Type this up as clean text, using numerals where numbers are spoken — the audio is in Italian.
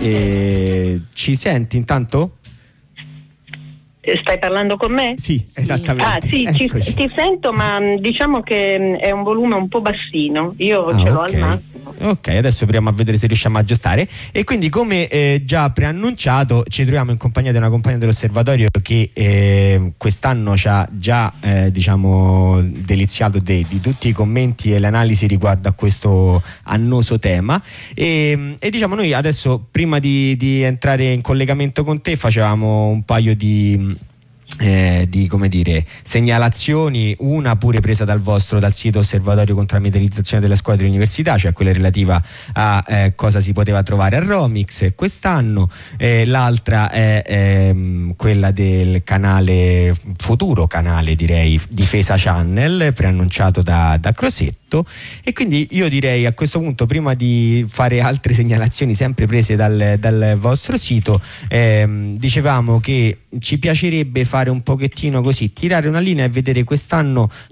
Ci senti intanto? Stai parlando con me? Sì, esattamente. Ti sento, ma diciamo che è un volume un po' bassino. Io ce l'ho al massimo. Ok, adesso proviamo a vedere se riusciamo a aggiustare. E quindi, come già preannunciato, ci troviamo in compagnia di una compagna dell'Osservatorio che quest'anno ci ha già deliziato di tutti i commenti e le analisi riguardo a questo annoso tema. E diciamo, noi adesso, prima di entrare in collegamento con te, facevamo un paio di segnalazioni, una pure presa dal sito Osservatorio contro la militarizzazione della scuola dell'università, cioè quella relativa a cosa si poteva trovare a Romix quest'anno, l'altra è quella del futuro canale, direi, Difesa Channel, preannunciato da Crosetto. E quindi io direi, a questo punto, prima di fare altre segnalazioni sempre prese dal vostro sito, dicevamo che ci piacerebbe fare un pochettino così, tirare una linea e vedere quest'anno